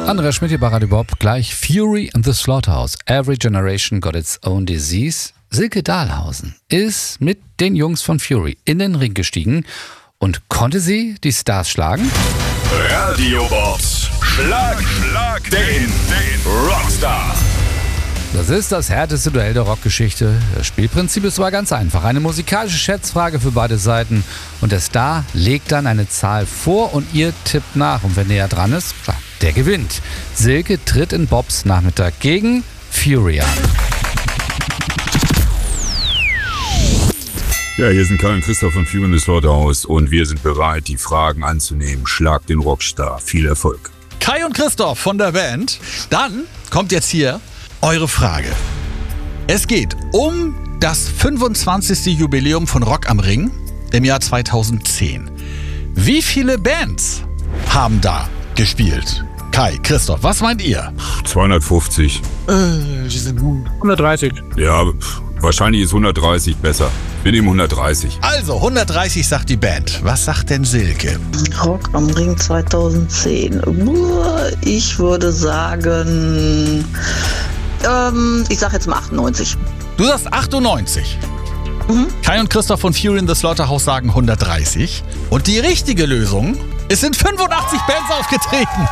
Andrea Schmidt hier bei Radio Bob. Gleich Fury and the Slaughterhouse. Every generation got its own disease. Silke Dahlhausen ist mit den Jungs von Fury in den Ring gestiegen und konnte sie die Stars schlagen? Radio Bob. Schlag den Rockstar. Das ist das härteste Duell der Rockgeschichte. Das Spielprinzip ist aber ganz einfach. Eine musikalische Schätzfrage für beide Seiten. Und der Star legt dann eine Zahl vor und ihr tippt nach. Und wer näher dran ist, der gewinnt. Silke tritt in Bobs Nachmittag gegen Fury an. Ja, hier sind Kai und Christoph von Fury and the Slaughterhouse und wir sind bereit, die Fragen anzunehmen. Schlag den Rockstar. Viel Erfolg. Kai und Christoph von der Band. Dann kommt jetzt hier eure Frage. Es geht um das 25. Jubiläum von Rock am Ring im Jahr 2010. Wie viele Bands haben da gespielt? Kai, Christoph, was meint ihr? 250. 130. Ja, wahrscheinlich ist 130 besser. Wir nehmen 130. Also 130 sagt die Band. Was sagt denn Silke? Rock am Ring 2010. Ich würde sagen, ich sag jetzt mal 98. Du sagst 98. Kai und Christoph von Fury and the Slaughterhouse sagen 130. Und die richtige Lösung: Es sind 85 Bands aufgetreten.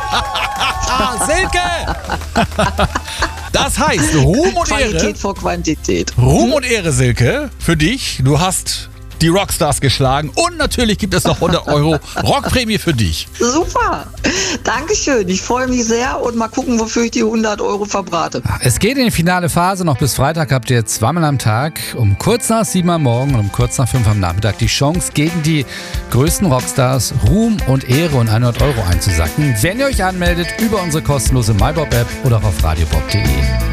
Silke! Das heißt, Ruhm und Ehre. Qualität vor Quantität. Ruhm und Ehre, Silke, für dich. Du hast die Rockstars geschlagen und natürlich gibt es noch 100 € Rockprämie für dich. Super. Dankeschön. Ich freue mich sehr und mal gucken, wofür ich die 100 € verbrate. Es geht in die finale Phase. Noch bis Freitag habt ihr zweimal am Tag um kurz nach 7 am Morgen und um kurz nach 5 am Nachmittag die Chance, gegen die größten Rockstars Ruhm und Ehre und 100 € einzusacken, wenn ihr euch anmeldet über unsere kostenlose MyBob-App oder auch auf radiobob.de.